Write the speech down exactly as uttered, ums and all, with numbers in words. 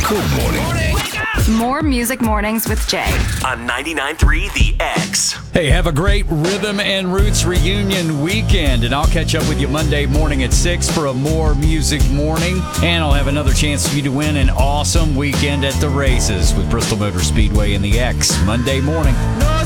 Good morning. More Music Mornings with Jay on ninety-nine point three The X. Hey, have a great Rhythm and Roots reunion weekend, and I'll catch up with you Monday morning at six for a More Music Morning, and I'll have another chance for you to win an awesome weekend at the races with Bristol Motor Speedway and The X Monday morning.